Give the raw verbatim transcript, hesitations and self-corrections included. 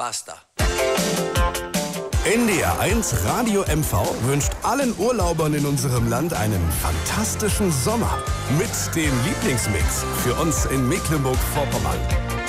Basta. N D R eins Radio M V wünscht allen Urlaubern in unserem Land einen fantastischen Sommer mit dem Lieblingsmix für uns in Mecklenburg-Vorpommern.